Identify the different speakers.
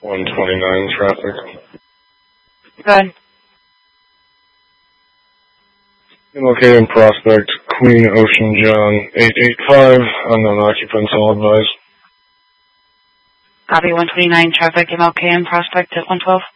Speaker 1: 129 traffic.
Speaker 2: Good.
Speaker 1: MLK and Prospect, Queen Ocean John, 885, unknown occupants, all advised.
Speaker 2: Copy 129 traffic, MLK and Prospect at 112.